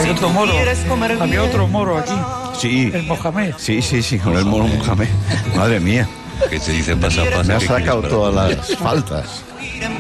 hay otro moro. Había otro moro aquí. Sí. El Mohamed. Sí, con el mono Mohamed. Madre mía. Que se dice pasa. Me ha sacado todas las faltas.